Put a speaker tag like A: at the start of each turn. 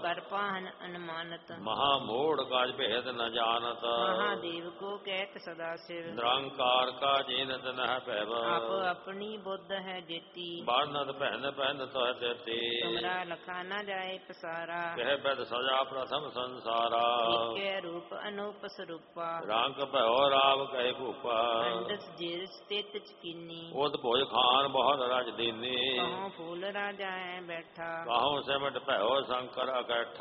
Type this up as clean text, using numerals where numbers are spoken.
A: कर पाहन अनुमानत।
B: महा मूढ़ काज भेद न जानत।
A: महादेव को कहत सदा शिव
B: निरंकार का जीनत नह पैब।
A: आप अपनी बुद्ध है जेती
B: बानत पहन पहन तो तेती।
A: तुमरा लखा न जाए पसारा
B: कह बैद सजा प्रथम संसारा।
A: के रूप अनूप स्वरूपा
B: रंग भयो राव कहे भूपा।
A: अंडस जिर स्थित चकीनी
B: उद भोज खान बहुत रज दीनी।
A: कहों फूल राजा है बैठा
B: कहों सिमट भयो शंकर अकैठा।